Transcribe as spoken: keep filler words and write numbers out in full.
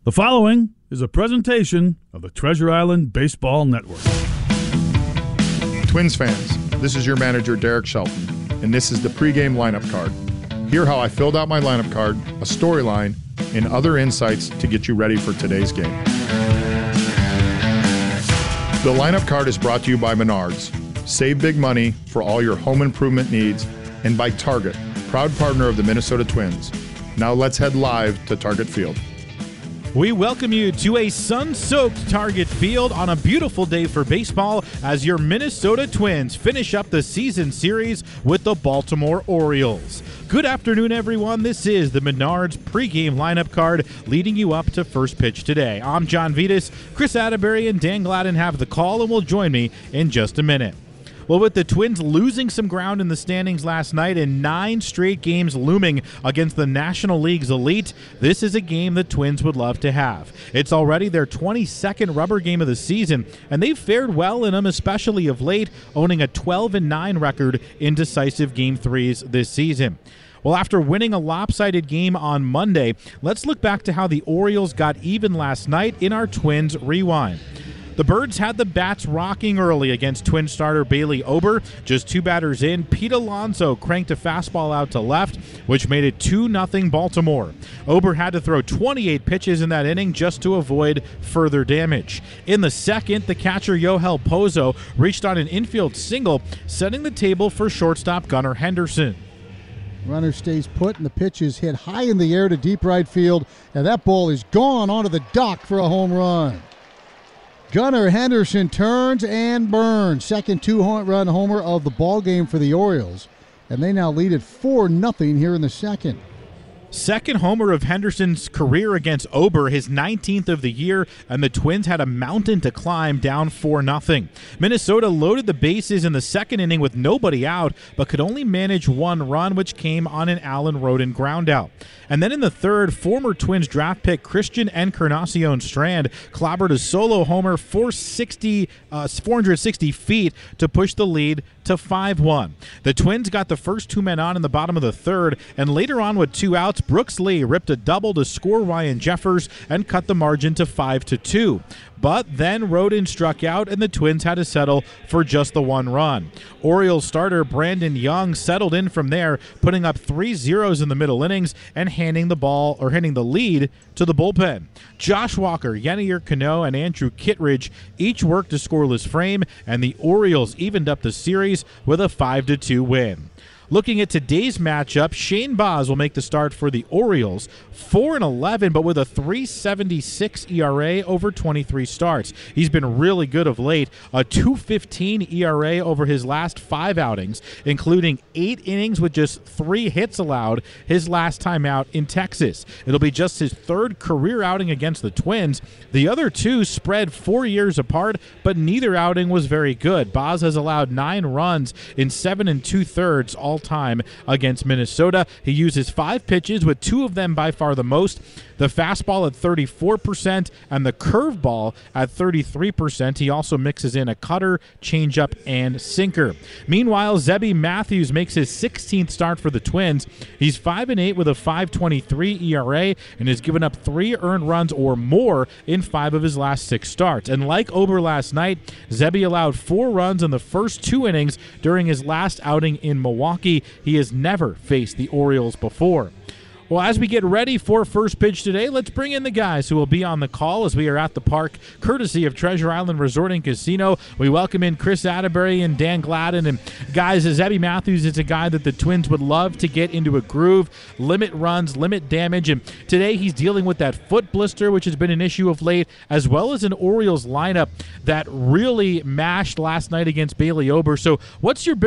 The following is a presentation of the Treasure Island Baseball Network. Twins fans, this is your manager, Derek Shelton, and this is the pregame lineup card. Hear how I filled out my lineup card, a storyline, and other insights to get you ready for today's game. The lineup card is brought to you by Menards. Save big money for all your home improvement needs, and by Target, proud partner of the Minnesota Twins. Now let's head live to Target Field. We welcome you to a sun-soaked Target Field on a beautiful day for baseball as your Minnesota Twins finish up the season series with the Baltimore Orioles. Good afternoon, everyone. This is the Menards pregame lineup card leading you up to first pitch today. I'm John Vitas. Chris Atterbury and Dan Gladden have the call and will join me in just a minute. Well, with the Twins losing some ground in the standings last night and nine straight games looming against the National League's elite, this is a game the Twins would love to have. It's already their twenty-second rubber game of the season, and they've fared well in them, especially of late, owning a twelve and nine record in decisive Game threes this season. Well, after winning a lopsided game on Monday, let's look back to how the Orioles got even last night in our Twins Rewind. The Birds had the bats rocking early against Twin starter Bailey Ober. Just two batters in, Pete Alonso cranked a fastball out to left, which made it two nothing Baltimore. Ober had to throw twenty-eight pitches in that inning just to avoid further damage. In the second, the catcher Yohel Pozo reached on an infield single, setting the table for shortstop Gunnar Henderson. Runner stays put, and the pitch is hit high in the air to deep right field, and that ball is gone onto the dock for a home run. Gunnar Henderson turns and burns. Second two-run homer of the ballgame for the Orioles, and they now lead it four nothing here in the second. Second homer of Henderson's career against Ober, his nineteenth of the year, and the Twins had a mountain to climb down four nothing. Minnesota loaded the bases in the second inning with nobody out, but could only manage one run, which came on an Alan Roden groundout. And then in the third, former Twins draft pick Christian Encarnacion Strand clobbered a solo homer four sixty, uh, four hundred sixty feet to push the lead to five one. The Twins got the first two men on in the bottom of the third, and later on with two outs, Brooks Lee ripped a double to score Ryan Jeffers and cut the margin to five to two. But then Roden struck out, and the Twins had to settle for just the one run. Orioles starter Brandon Young settled in from there, putting up three zeros in the middle innings and handing the ball or handing the lead to the bullpen. Josh Walker, Yennier Cano, and Andrew Kittredge each worked a scoreless frame, and the Orioles evened up the series with a five to two win. Looking at today's matchup, Shane Baz will make the start for the Orioles, four and eleven, but with a three seventy-six E R A over twenty-three starts. He's been really good of late, a two fifteen E R A over his last five outings, including eight innings with just three hits allowed his last time out in Texas. It'll be just his third career outing against the Twins. The other two spread four years apart, but neither outing was very good. Baz has allowed nine runs in seven and two-thirds all time against Minnesota. He uses five pitches, with two of them by far the most. The fastball at thirty-four percent and the curveball at thirty-three percent. He also mixes in a cutter, changeup, and sinker. Meanwhile, Zebby Matthews makes his sixteenth start for the Twins. He's five and eight with a five twenty-three E R A and has given up three earned runs or more in five of his last six starts. And like Ober last night, Zebby allowed four runs in the first two innings during his last outing in Milwaukee. He has never faced the Orioles before. Well, as we get ready for first pitch today, let's bring in the guys who will be on the call as we are at the park, courtesy of Treasure Island Resort and Casino. We welcome in Chris Atterbury and Dan Gladden. And guys, Zebby Matthews is a guy that the Twins would love to get into a groove, limit runs, limit damage. And today he's dealing with that foot blister, which has been an issue of late, as well as an Orioles lineup that really mashed last night against Bailey Ober. So what's your